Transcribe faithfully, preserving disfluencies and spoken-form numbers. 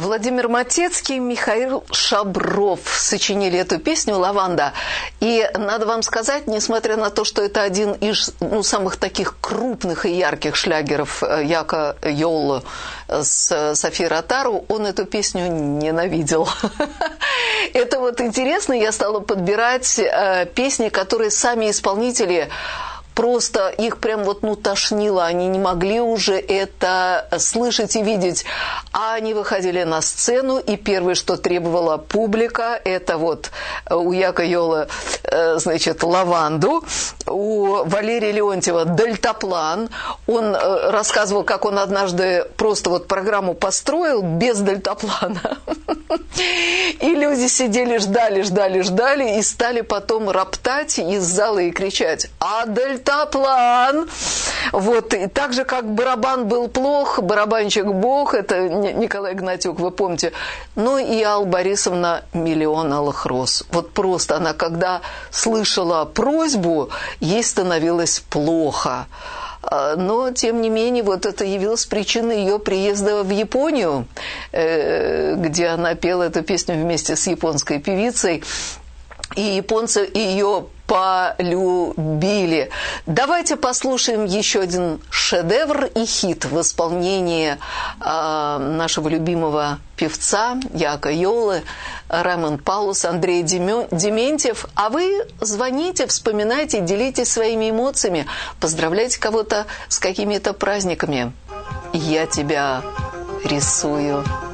Владимир Матецкий, Михаил Шабров сочинили эту песню «Лаванда». И надо вам сказать, несмотря на то, что это один из ну, самых таких крупных и ярких шлягеров Яка Йолы с Софи Ротару, он эту песню ненавидел. Это вот интересно, я стала подбирать песни, которые сами исполнители... Просто их прям вот, ну, тошнило, они не могли уже это слышать и видеть. А они выходили на сцену, и первое, что требовала публика, это вот у Яка Йолы, значит, «Лаванду», у Валерия Леонтьева «Дельтаплан». Он рассказывал, как он однажды просто вот программу построил без дельтаплана. И люди сидели, ждали, ждали, ждали, и стали потом роптать из зала и кричать: «А дельтаплан!» Вот, и так же, как барабан был плох, барабанщик бог, это Николай Гнатюк, вы помните. Ну и Алла Борисовна «Миллион алых роз». Вот просто она, когда слышала просьбу, ей становилось плохо. Но, тем не менее, вот это явилось причиной ее приезда в Японию, где она пела эту песню вместе с японской певицей, и японцы ее полюбили. Давайте послушаем еще один шедевр и хит в исполнении э, нашего любимого певца Яка Йолы, Раймонд Паулус, Андрей Дементьев. А вы звоните, вспоминайте, делитесь своими эмоциями, поздравляйте кого-то с какими-то праздниками. Я тебя рисую.